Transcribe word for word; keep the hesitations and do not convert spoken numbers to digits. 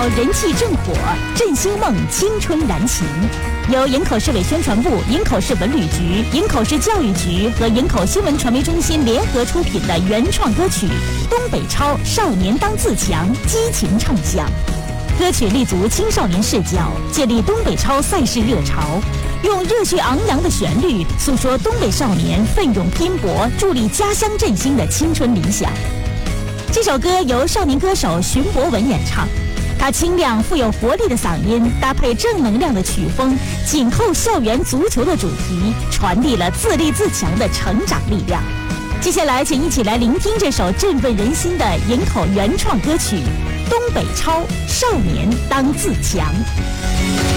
超人气正火，振兴梦，青春燃情。由营口市委宣传部、营口市文旅局、营口市教育局和营口新闻传媒中心联合出品的原创歌曲《东北超少年当自强》，激情唱响。歌曲立足青少年视角，建立东北超赛事热潮，用热血昂扬的旋律诉说东北少年奋勇拼搏、助力家乡振兴的青春理想。这首歌由少年歌手荀博文演唱，他清亮富有活力的嗓音搭配正能量的曲风，紧扣校园足球的主题，传递了自立自强的成长力量。接下来请一起来聆听这首振奋人心的营口原创歌曲《东北超少年当自强》。